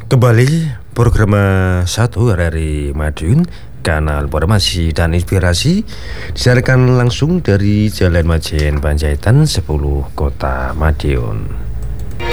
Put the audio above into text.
Kembali program satu RRI Madiun, kanal informasi dan inspirasi, disiarkan langsung dari Jalan Majen Panjaitan 10 Kota Madiun.